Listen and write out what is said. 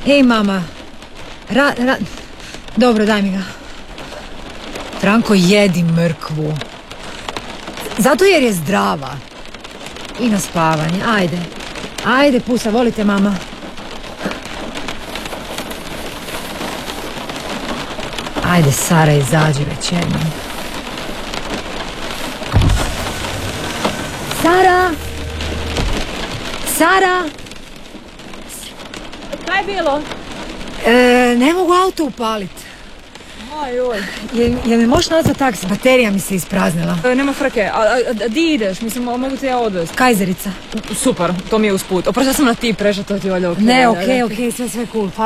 Ej, mama. Dobro, daj mi ga. Franko, jedi mrkvu. Zato jer je zdrava. I na spavanje, ajde. Ajde, pusa, volite, mama. Ajde, Sara, izađi već jednom. Sara! Sara! Kaj je bilo? Ne mogu auto upaliti. Ajoj. Jel mi možeš nazvat taksi? Baterija mi se ispraznila. Nema frke, a di ideš? Mislim, mogu te ja odvesti. Kajzerica. Super, to mi je usput. Oprosti, ja sam na ti prešla, to ti je valjda okej. Ne, okej, sve cool.